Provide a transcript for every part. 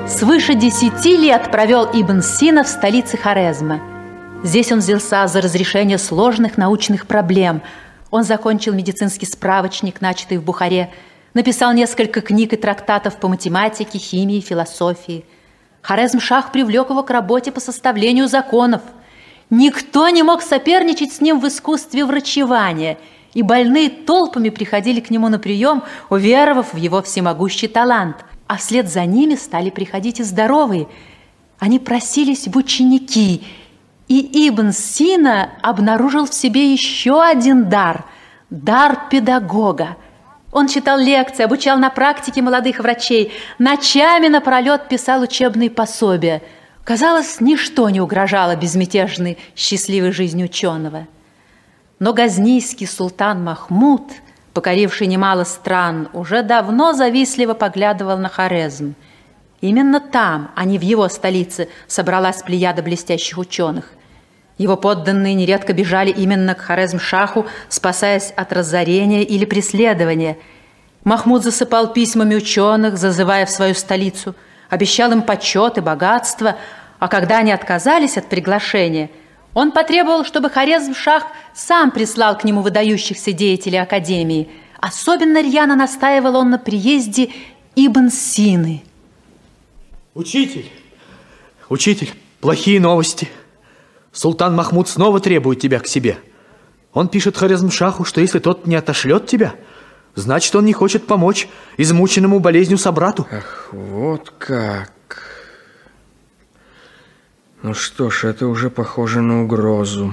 Свыше 10 лет провел Ибн Сина в столице Хорезма. Здесь он взялся за разрешение сложных научных проблем. Он закончил медицинский справочник, начатый в Бухаре, написал несколько книг и трактатов по математике, химии, философии. Хорезм-шах привлек его к работе по составлению законов. Никто не мог соперничать с ним в искусстве врачевания, и больные толпами приходили к нему на прием, уверовав в его всемогущий талант. А вслед за ними стали приходить и здоровые. Они просились в ученики, и Ибн Сина обнаружил в себе еще один дар – дар педагога. Он читал лекции, обучал на практике молодых врачей, ночами напролет писал учебные пособия. Казалось, ничто не угрожало безмятежной, счастливой жизни ученого. Но газнийский султан Махмуд, покоривший немало стран, уже давно завистливо поглядывал на Хорезм. Именно там, а не в его столице, собралась плеяда блестящих ученых. Его подданные нередко бежали именно к Хорезм-шаху, спасаясь от разорения или преследования. Махмуд засыпал письмами ученых, зазывая в свою столицу, обещал им почет и богатство, а когда они отказались от приглашения, он потребовал, чтобы Хорезм-шах сам прислал к нему выдающихся деятелей академии. Особенно рьяно настаивал он на приезде Ибн Сины. Учитель, плохие новости. Султан Махмуд снова требует тебя к себе. Он пишет Хорезм-шаху, что если тот не отошлет тебя, значит, он не хочет помочь измученному болезнью собрату. Ах, вот как. Ну что ж, это уже похоже на угрозу.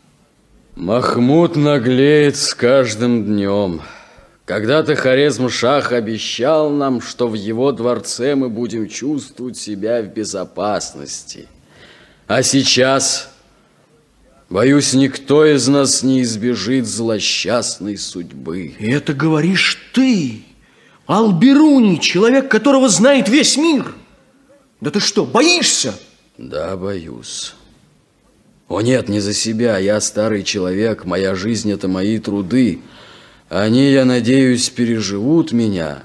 Махмуд наглеет с каждым днем. Когда-то Хорезм-шах обещал нам, что в его дворце мы будем чувствовать себя в безопасности. А сейчас, боюсь, никто из нас не избежит злосчастной судьбы. И это говоришь ты, Алберуни, человек, которого знает весь мир. Да ты что, боишься? Да, боюсь. О нет, не за себя. Я старый человек, моя жизнь – это мои труды. Они, я надеюсь, переживут меня.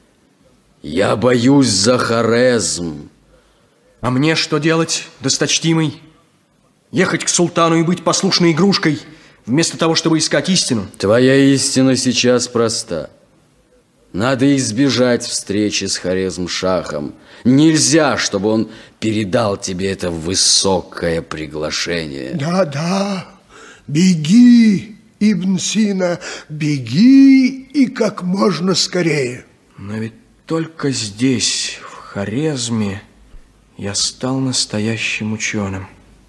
Я боюсь за Хорезм. А мне что делать, досточтимый? Ехать к султану и быть послушной игрушкой, вместо того, чтобы искать истину? Твоя истина сейчас проста. Надо избежать встречи с Хорезм-шахом. Нельзя, чтобы он передал тебе это высокое приглашение. Да, беги, Ибн Сина, беги и как можно скорее. Но ведь только здесь, в Хорезме, я стал настоящим ученым.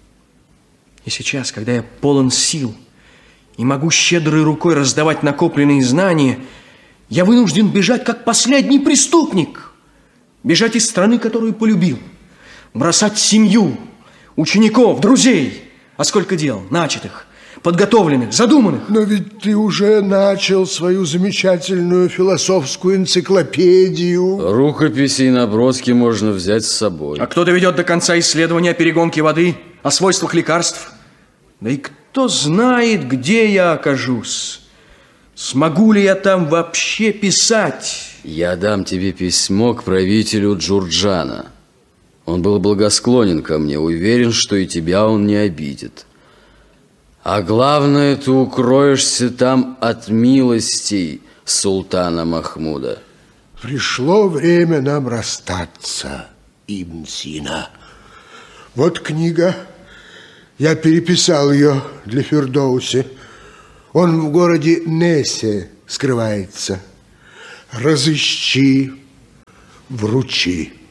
И сейчас, когда я полон сил и могу щедрой рукой раздавать накопленные знания, я вынужден бежать как последний преступник. Бежать из страны, которую полюбил. Бросать семью, учеников, друзей. А сколько дел, начатых, подготовленных, задуманных. Но ведь ты уже начал свою замечательную философскую энциклопедию. Рукописи и наброски можно взять с собой. А кто доведет до конца исследования о перегонке воды, о свойствах лекарств? Да и кто знает, где я окажусь? Смогу ли я там вообще писать? Я дам тебе письмо к правителю Джурджана. Он был благосклонен ко мне, уверен, что и тебя он не обидит. А главное, ты укроешься там от милостей султана Махмуда. Пришло время нам расстаться, Ибн Сина. Вот книга. Я переписал ее для Фирдоуси. Он в городе Несе скрывается. Разыщи, вручи.